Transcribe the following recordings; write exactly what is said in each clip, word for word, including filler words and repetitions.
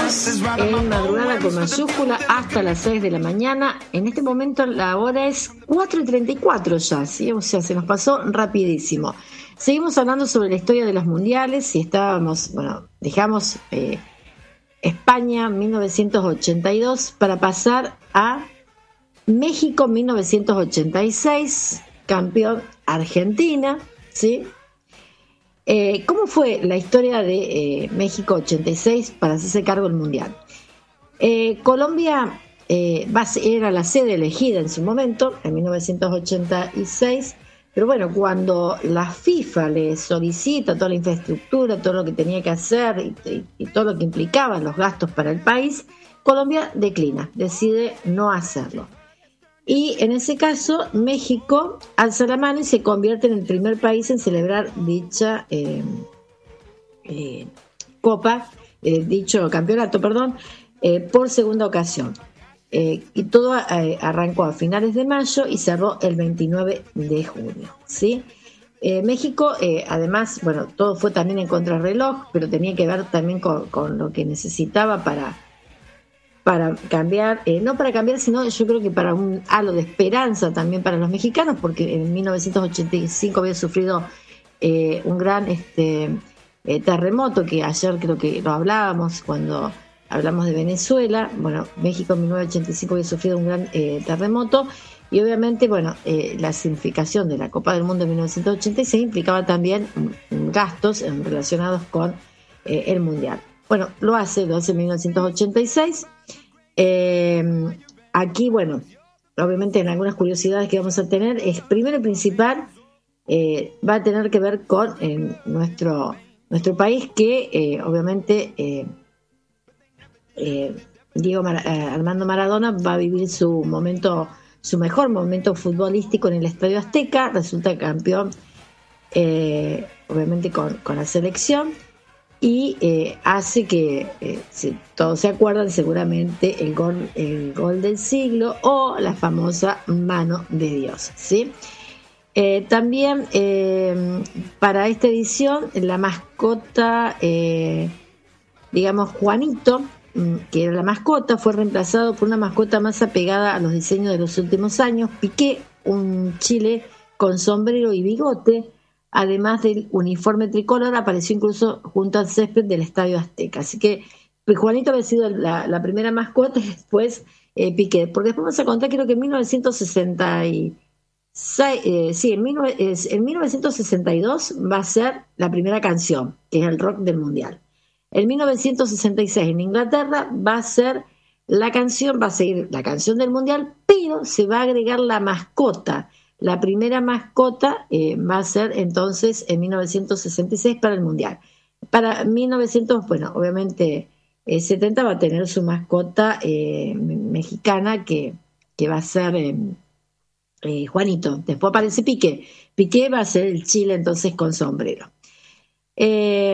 En madrugada con mayúscula hasta las seis de la mañana. En este momento la hora es cuatro y treinta y cuatro ya, ¿sí? O sea, se nos pasó rapidísimo. Seguimos hablando sobre la historia de los mundiales y estábamos, bueno, dejamos eh, España mil novecientos ochenta y dos para pasar a México mil novecientos ochenta y seis, campeón Argentina, ¿sí? Eh, ¿Cómo fue la historia de eh, México ochenta y seis para hacerse cargo del Mundial? Eh, Colombia eh, era la sede elegida en su momento, en mil novecientos ochenta y seis, pero bueno, cuando la FIFA le solicita toda la infraestructura, todo lo que tenía que hacer y, y, y todo lo que implicaba los gastos para el país, Colombia declina, decide no hacerlo. Y en ese caso, México alza la mano y se convierte en el primer país en celebrar dicha eh, eh, copa, eh, dicho campeonato, perdón, eh, por segunda ocasión. Eh, y todo eh, arrancó a finales de mayo y cerró el veintinueve de junio, ¿sí? Eh, México, eh, además, bueno, todo fue también en contrarreloj, pero tenía que ver también con, con lo que necesitaba para... para cambiar, eh, no para cambiar, sino yo creo que para un halo de esperanza también para los mexicanos, porque en mil novecientos ochenta y cinco había sufrido eh, un gran este, eh, terremoto, que ayer creo que lo hablábamos cuando hablamos de Venezuela. Bueno, México en mil novecientos ochenta y cinco había sufrido un gran eh, terremoto, y obviamente, bueno, eh, la significación de la Copa del Mundo en mil novecientos ochenta y seis implicaba también um, gastos eh, relacionados con eh, el Mundial. Bueno, lo hace, lo hace en mil novecientos ochenta y seis. Eh, aquí, bueno, obviamente en algunas curiosidades que vamos a tener, es primero y principal, eh, va a tener que ver con eh, nuestro, nuestro país, que eh, obviamente eh, eh, Diego Mar- eh, Armando Maradona va a vivir su momento, su mejor momento futbolístico en el Estadio Azteca, resulta campeón eh, obviamente con, con la selección. Y eh, hace que, eh, si todos se acuerdan, seguramente el gol, el gol del siglo o la famosa mano de Dios, ¿sí? Eh, también eh, para esta edición la mascota, eh, digamos Juanito, que era la mascota, fue reemplazado por una mascota más apegada a los diseños de los últimos años, Piqué, un chile con sombrero y bigote. Además del uniforme tricolor, apareció incluso junto al césped del Estadio Azteca. Así que Juanito había sido la, la primera mascota y después eh, Piqué. Porque después vamos a contar, creo que en mil novecientos sesenta y seis, eh, sí, en, mil, en mil novecientos sesenta y dos va a ser la primera canción, que es el rock del Mundial. En mil novecientos sesenta y seis en Inglaterra va a ser la canción, va a seguir la canción del Mundial, pero se va a agregar la mascota. La primera mascota eh, va a ser entonces en mil novecientos sesenta y seis para el Mundial. Para mil novecientos, bueno, obviamente eh, setenta va a tener su mascota eh, mexicana, que, que va a ser eh, eh, Juanito. Después aparece Piqué. Piqué va a ser el chile entonces con sombrero. Eh,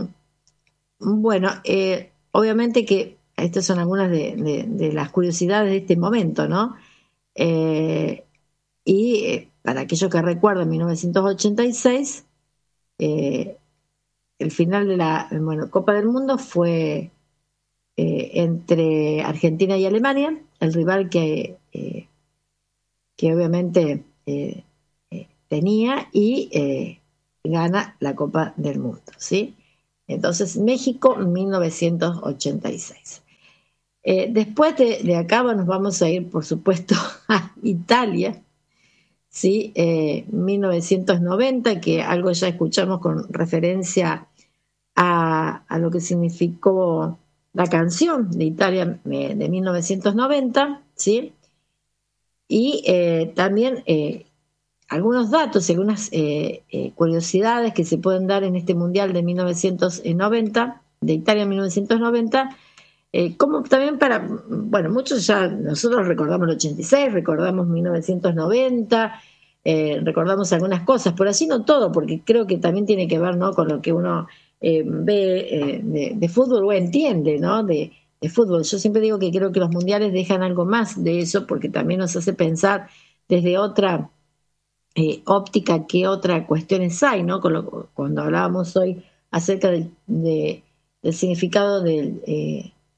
bueno, eh, obviamente que estas son algunas de, de, de las curiosidades de este momento, ¿no? Eh, Y eh, para aquellos que recuerdan, mil novecientos ochenta y seis, eh, el final de la bueno, Copa del Mundo fue eh, entre Argentina y Alemania, el rival que, eh, que obviamente eh, eh, tenía, y eh, gana la Copa del Mundo, ¿sí? Entonces, México, mil novecientos ochenta y seis. Eh, después de, de acá nos vamos a ir, por supuesto, a Italia. Sí, eh, mil novecientos noventa, que algo ya escuchamos con referencia a, a lo que significó la canción de Italia eh, de mil novecientos noventa, ¿sí? Y eh, también eh, algunos datos, algunas eh, eh, curiosidades que se pueden dar en este Mundial de mil novecientos noventa, de Italia mil novecientos noventa, eh, como también para, bueno, muchos ya, nosotros recordamos el ochenta y seis, recordamos mil novecientos noventa, eh, recordamos algunas cosas, por así no todo, porque creo que también tiene que ver, ¿no?, con lo que uno eh, ve eh, de, de fútbol o entiende, ¿no?, de, de fútbol. Yo siempre digo que creo que los mundiales dejan algo más de eso, porque también nos hace pensar desde otra eh, óptica qué otras cuestiones hay, ¿no? Con lo, cuando hablábamos hoy acerca del, de, del significado del... Eh,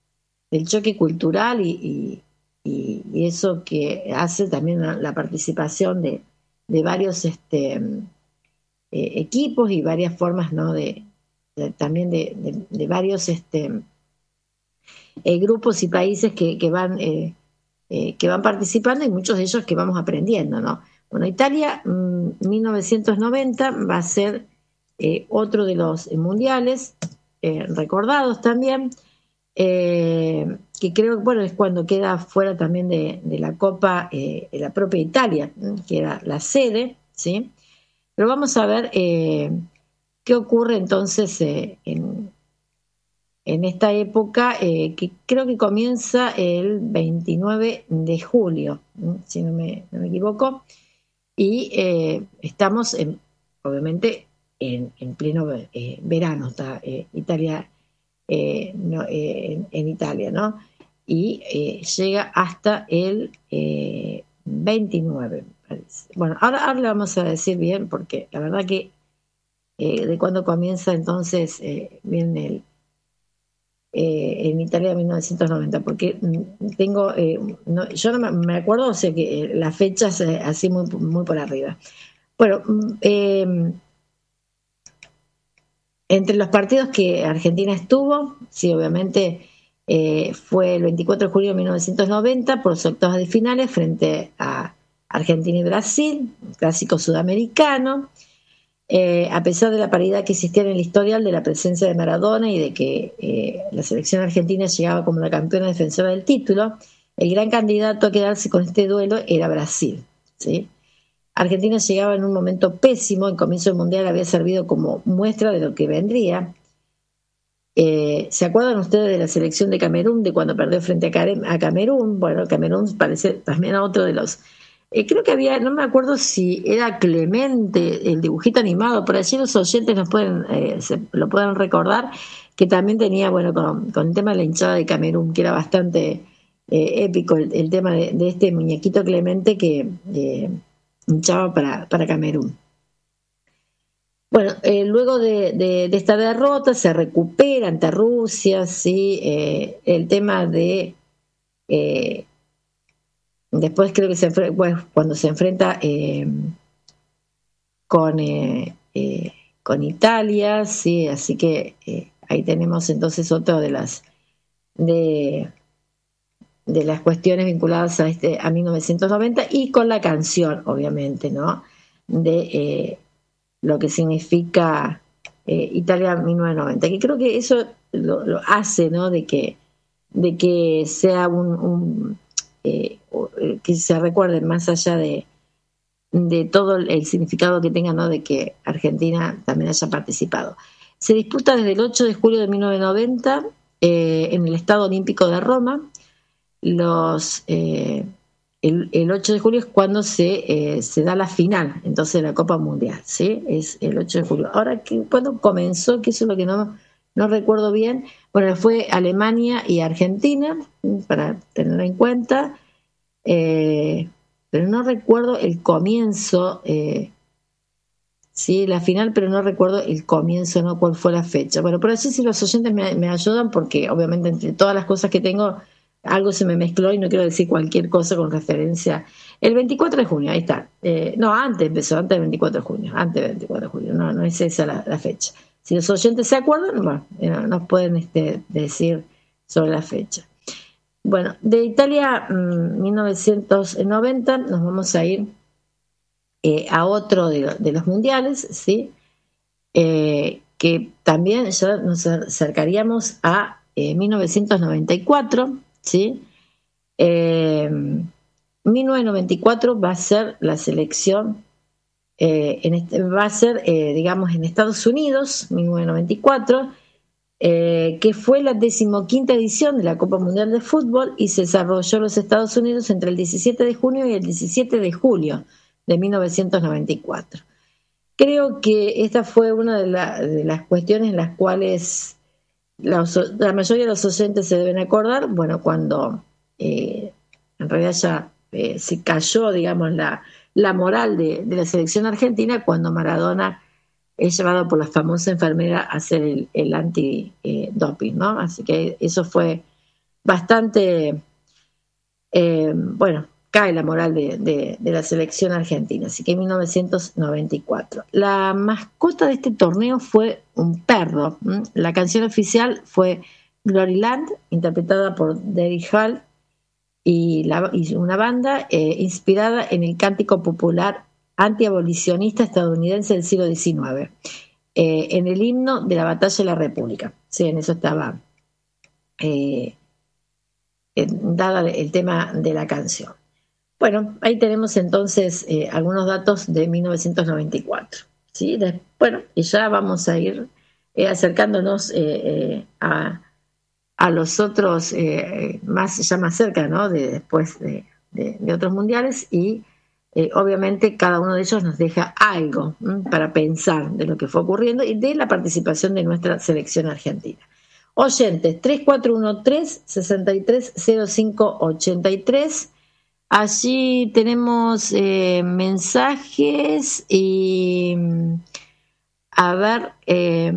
del choque cultural y, y, y, y eso que hace también la, la participación de, de varios este, eh, equipos y varias formas, ¿no? de, de también de, de, de varios este, eh, grupos y países que, que van eh, eh, que van participando y muchos de ellos que vamos aprendiendo, ¿no? Bueno, Italia, mmm, mil novecientos noventa va a ser eh, otro de los eh, mundiales eh, recordados también, eh, que creo que bueno, es cuando queda fuera también de, de la Copa eh, la propia Italia, que era la sede, ¿sí? Pero vamos a ver eh, qué ocurre entonces eh, en, en esta época, eh, que creo que comienza el veintinueve de julio, si no me, no me equivoco, y eh, estamos en, obviamente en, en pleno eh, verano, está eh, Italia eh, no, eh, en, en Italia, ¿no? Y eh, llega hasta el eh, veintinueve, parece. Bueno, ahora, ahora le vamos a decir bien, porque la verdad que eh, de cuándo comienza entonces eh, bien el Eh, en Italia de mil novecientos noventa, porque tengo, eh, no, yo no me, me acuerdo, o sea que eh, las fechas eh, así muy, muy por arriba. Bueno, eh, entre los partidos que Argentina estuvo, sí, obviamente eh, fue el veinticuatro de julio de mil novecientos noventa por los octavos de finales frente a Argentina y Brasil, clásico sudamericano. Eh, a pesar de la paridad que existía en el historial de la presencia de Maradona y de que eh, la selección argentina llegaba como la campeona defensora del título, el gran candidato a quedarse con este duelo era Brasil, ¿sí? Argentina llegaba en un momento pésimo, el comienzo del Mundial había servido como muestra de lo que vendría. Eh, ¿Se acuerdan ustedes de la selección de Camerún, de cuando perdió frente a Camerún? Bueno, Camerún parece también a otro de los... Eh, creo que había, no me acuerdo si era Clemente, el dibujito animado, por allí los oyentes nos pueden, eh, se, lo pueden recordar, que también tenía, bueno, con, con el tema de la hinchada de Camerún, que era bastante eh, épico el, el tema de, de este muñequito Clemente que eh, hinchaba para, para Camerún. Bueno, eh, luego de, de, de esta derrota se recupera ante Rusia, ¿sí? Eh, el tema de... Eh, Después creo que se enfrenta, bueno, cuando se enfrenta eh, con, eh, eh, con Italia, sí, así que eh, ahí tenemos entonces otra de las de, de las cuestiones vinculadas a este a mil novecientos noventa y con la canción, obviamente, ¿no? De eh, lo que significa eh, Italia mil novecientos noventa, que creo que eso lo, lo hace, ¿no? De que de que sea un, un Eh, que se recuerden más allá de, de todo el significado que tenga, ¿no? De que Argentina también haya participado. Se disputa desde el ocho de julio de mil novecientos noventa eh, en el Estadio Olímpico de Roma. Los, eh, el, el ocho de julio es cuando se, eh, se da la final, entonces, de la Copa Mundial, ¿sí? Es el ocho de julio. Ahora, ¿cuándo comenzó? Que eso es lo que no, no recuerdo bien. Bueno, fue Alemania y Argentina, para tenerlo en cuenta, eh, pero no recuerdo el comienzo, eh, sí, la final, pero no recuerdo el comienzo, no cuál fue la fecha. Bueno, por así si los oyentes me, me ayudan, porque obviamente entre todas las cosas que tengo, algo se me mezcló y no quiero decir cualquier cosa con referencia. El veinticuatro de junio, ahí está. Eh, no, antes empezó, antes del veinticuatro de junio, antes del veinticuatro de junio, no, no es esa la, la fecha. Si los oyentes se acuerdan, bueno, eh, nos pueden este, decir sobre la fecha. Bueno, de Italia mmm, mil novecientos noventa nos vamos a ir eh, a otro de, de los mundiales, ¿sí? Eh, que también ya nos acercaríamos a eh, mil novecientos noventa y cuatro, ¿sí? Eh, mil novecientos noventa y cuatro va a ser la selección, eh, en este, va a ser, eh, digamos, en Estados Unidos, mil novecientos noventa y cuatro, eh, que fue la decimoquinta edición de la Copa Mundial de Fútbol y se desarrolló en los Estados Unidos entre el diecisiete de junio y el diecisiete de julio de mil novecientos noventa y cuatro. Creo que esta fue una de, la, de las cuestiones en las cuales la, la mayoría de los oyentes se deben acordar, bueno, cuando eh, en realidad ya eh, se cayó, digamos, la, la moral de, de la selección argentina, cuando Maradona es llevado por la famosa enfermera a hacer el, el anti-doping, ¿no? Así que eso fue bastante, eh, bueno, cae la moral de, de, de la selección argentina, así que en mil novecientos noventa y cuatro. La mascota de este torneo fue un perro. ¿m? La canción oficial fue Gloryland, interpretada por Daryl Hall y, la, y una banda eh, inspirada en el cántico popular antiabolicionista estadounidense del siglo diecinueve, eh, en el himno de la Batalla de la República. Sí, en eso estaba eh, dada el tema de la canción. Bueno, ahí tenemos entonces eh, algunos datos de mil novecientos noventa y cuatro. ¿Sí? De, bueno, y ya vamos a ir eh, acercándonos eh, eh, a, a los otros, eh, más ya más cerca, ¿no? De, después de, de, de otros mundiales, y eh, obviamente cada uno de ellos nos deja algo ¿m? para pensar de lo que fue ocurriendo y de la participación de nuestra selección argentina. Oyentes, tres cuatro uno tres, seis tres cero cinco ocho tres. Allí tenemos eh, mensajes y a ver, eh,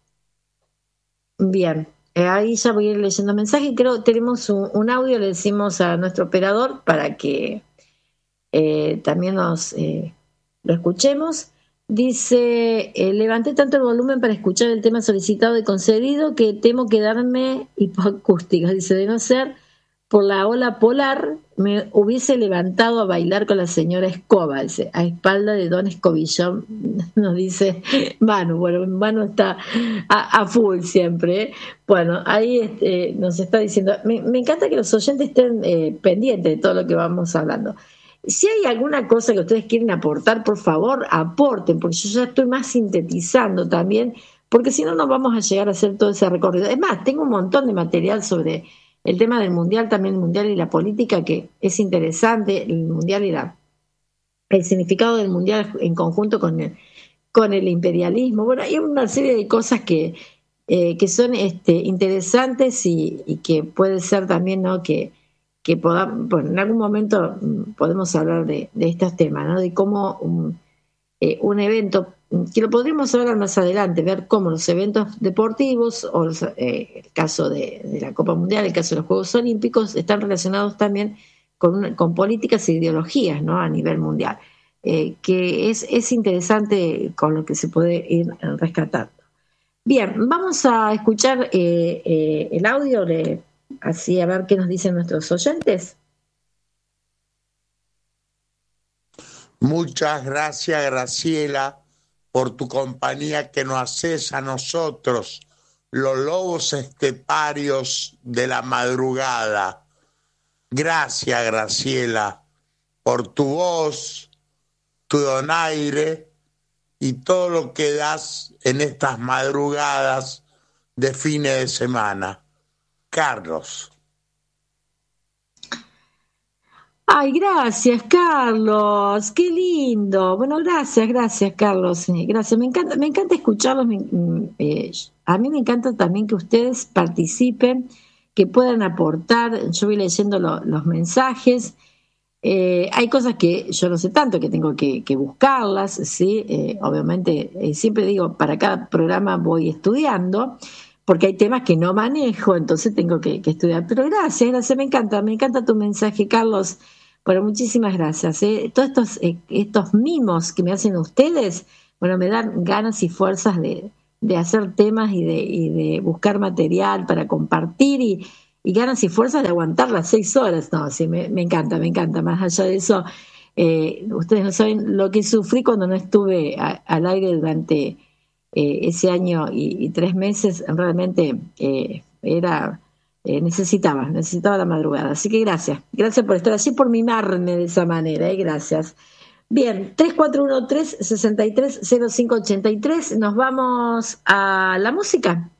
bien, eh, ahí ya voy a ir leyendo mensajes. Creo que tenemos un, un audio, le decimos a nuestro operador para que eh, también nos eh, lo escuchemos. Dice, eh, levanté tanto el volumen para escuchar el tema solicitado y concedido que temo quedarme hipoacústica. Dice, de no ser por la ola polar, me hubiese levantado a bailar con la señora Escoba, dice, a espalda de don Escobillón, nos dice Manu. Bueno, Manu está a, a full siempre, ¿eh? Bueno, ahí este, nos está diciendo, me, me encanta que los oyentes estén eh, pendientes de todo lo que vamos hablando. Si hay alguna cosa que ustedes quieren aportar, por favor, aporten, porque yo ya estoy más sintetizando también, porque si no, no vamos a llegar a hacer todo ese recorrido. Es más, tengo un montón de material sobre el tema del mundial, también el mundial y la política, que es interesante, el mundial y la, el significado del mundial en conjunto con el, con el imperialismo. Bueno, hay una serie de cosas que, eh, que son este, interesantes y, y que puede ser también, ¿no?, que, que podamos, bueno, en algún momento podemos hablar de, de estos temas, ¿no?, de cómo un, eh, un evento, que lo podríamos hablar más adelante, ver cómo los eventos deportivos, o los, eh, el caso de, de la Copa Mundial, el caso de los Juegos Olímpicos, están relacionados también con, una, con políticas e ideologías, ¿no?, a nivel mundial, eh, que es, es interesante con lo que se puede ir rescatando. Bien, vamos a escuchar eh, eh, el audio, de, así a ver qué nos dicen nuestros oyentes. Muchas gracias, Graciela, por tu compañía que nos haces a nosotros, los lobos esteparios de la madrugada. Gracias, Graciela, por tu voz, tu donaire y todo lo que das en estas madrugadas de fines de semana. Carlos. Ay, gracias, Carlos, qué lindo. Bueno, gracias, gracias, Carlos. Gracias, me encanta, me encanta escucharlos. Eh, a mí me encanta también que ustedes participen, que puedan aportar. Yo voy leyendo lo, los mensajes. Eh, hay cosas que yo no sé tanto, que tengo que, que buscarlas, ¿sí? Eh, obviamente, eh, siempre digo, para cada programa voy estudiando, porque hay temas que no manejo, entonces tengo que, que estudiar. Pero gracias, gracias, me encanta, me encanta tu mensaje, Carlos. Bueno, muchísimas gracias. ¿eh? Todos estos, eh, estos mimos que me hacen ustedes, bueno, me dan ganas y fuerzas de, de hacer temas y de, y de buscar material para compartir y, y ganas y fuerzas de aguantar las seis horas. No, sí, me, me encanta, me encanta. Más allá de eso, eh, ustedes no saben lo que sufrí cuando no estuve a, al aire durante eh, ese año y, y tres meses. Realmente eh, era... Eh, necesitaba, necesitaba la madrugada. Así que gracias, gracias por estar así, por mimarme de esa manera, ¿eh? Gracias. Bien, tres cuatro uno tres, seis tres cero cinco ocho tres, nos vamos a la música.